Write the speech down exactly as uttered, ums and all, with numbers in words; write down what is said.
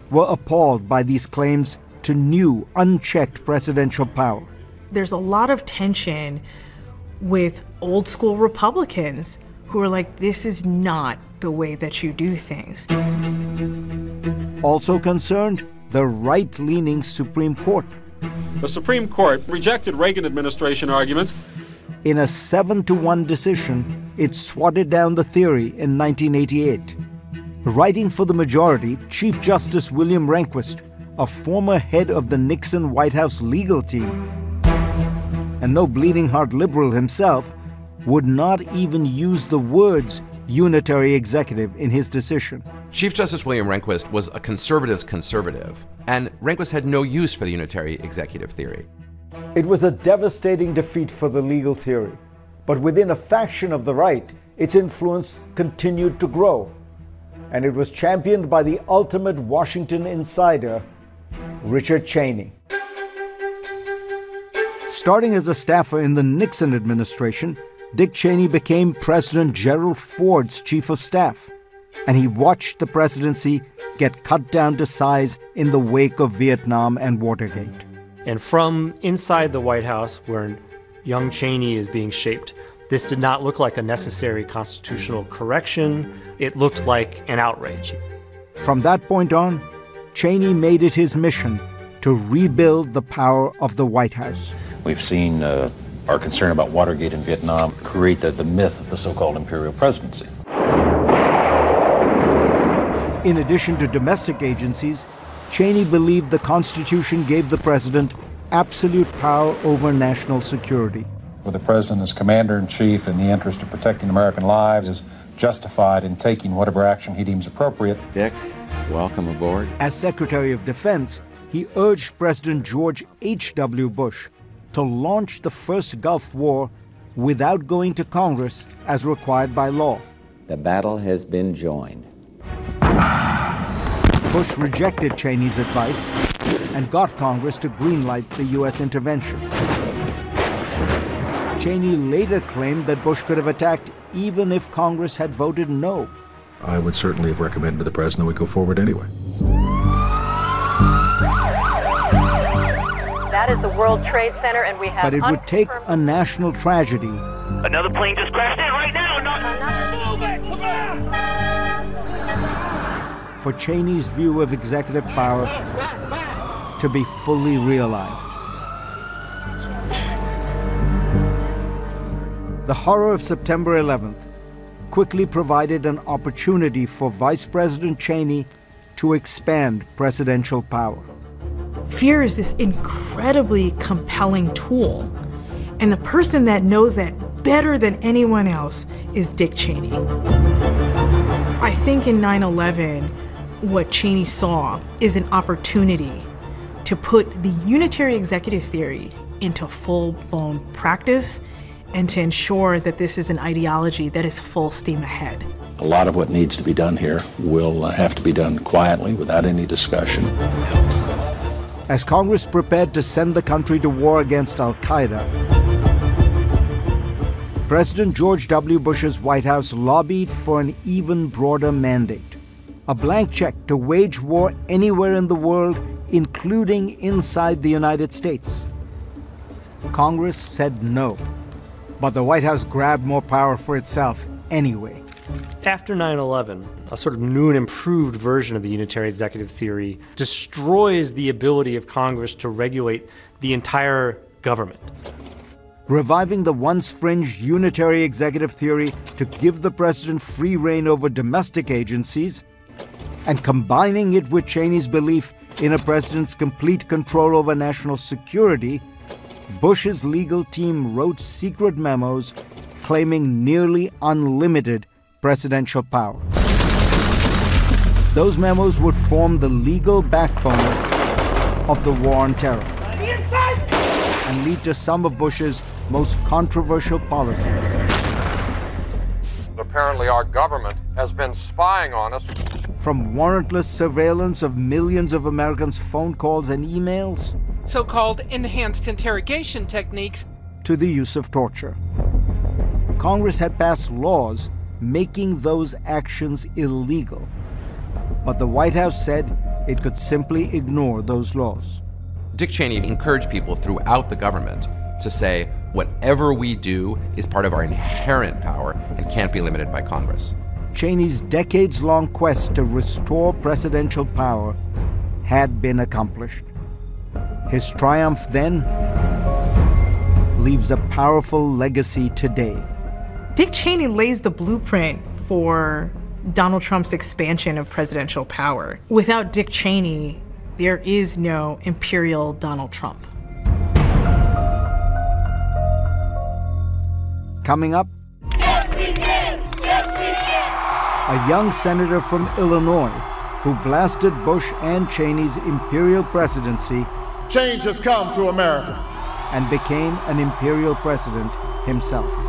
were appalled by these claims to new, unchecked presidential power. There's a lot of tension with old school Republicans who are like, this is not the way that you do things. Also concerned, the right-leaning Supreme Court. The Supreme Court rejected Reagan administration arguments. In a seven to one decision, it swatted down the theory in nineteen eighty-eight. Writing for the majority, Chief Justice William Rehnquist, a former head of the Nixon White House legal team, and no bleeding heart liberal himself, would not even use the words unitary executive in his decision. Chief Justice William Rehnquist was a conservative's conservative, and Rehnquist had no use for the unitary executive theory. It was a devastating defeat for the legal theory, but within a faction of the right, its influence continued to grow, and it was championed by the ultimate Washington insider, Richard Cheney. Starting as a staffer in the Nixon administration, Dick Cheney became President Gerald Ford's chief of staff, and he watched the presidency get cut down to size in the wake of Vietnam and Watergate. And from inside the White House, where young Cheney is being shaped, this did not look like a necessary constitutional correction. It looked like an outrage. From that point on, Cheney made it his mission to rebuild the power of the White House. We've seen uh, our concern about Watergate and Vietnam create the, the myth of the so-called imperial presidency. In addition to domestic agencies, Cheney believed the Constitution gave the president absolute power over national security. With the president as commander-in-chief in the interest of protecting American lives is justified in taking whatever action he deems appropriate. Dick, welcome aboard. As Secretary of Defense, he urged President George H W Bush to launch the first Gulf War without going to Congress as required by law. The battle has been joined. Bush rejected Cheney's advice and got Congress to greenlight the U S intervention. Cheney later claimed that Bush could have attacked even if Congress had voted no. I would certainly have recommended to the president we go forward anyway. That is the World Trade Center, and we have... But it would take a national tragedy. Another plane just crashed in right now! For Cheney's view of executive power to be fully realized. The horror of September eleventh quickly provided an opportunity for Vice President Cheney to expand presidential power. Fear is this incredibly compelling tool, and the person that knows that better than anyone else is Dick Cheney. I think in nine eleven, what Cheney saw is an opportunity to put the unitary executive theory into full-blown practice and to ensure that this is an ideology that is full steam ahead. A lot of what needs to be done here will uh, have to be done quietly, without any discussion. As Congress prepared to send the country to war against al-Qaeda, President George W. Bush's White House lobbied for an even broader mandate. A blank check to wage war anywhere in the world, including inside the United States. Congress said no, but the White House grabbed more power for itself anyway. After nine eleven, a sort of new and improved version of the unitary executive theory destroys the ability of Congress to regulate the entire government. Reviving the once fringe unitary executive theory to give the president free rein over domestic agencies, and combining it with Cheney's belief in a president's complete control over national security, Bush's legal team wrote secret memos claiming nearly unlimited presidential power. Those memos would form the legal backbone of the war on terror and lead to some of Bush's most controversial policies. Apparently our government has been spying on us. From warrantless surveillance of millions of Americans' phone calls and emails, so-called enhanced interrogation techniques, to the use of torture. Congress had passed laws making those actions illegal. But the White House said it could simply ignore those laws. Dick Cheney encouraged people throughout the government to say, whatever we do is part of our inherent power and can't be limited by Congress. Cheney's decades-long quest to restore presidential power had been accomplished. His triumph then leaves a powerful legacy today. Dick Cheney lays the blueprint for Donald Trump's expansion of presidential power. Without Dick Cheney, there is no imperial Donald Trump. Coming up, yes, we can! Yes, we can! A young senator from Illinois who blasted Bush and Cheney's imperial presidency. Change has come to America. And became an imperial president himself.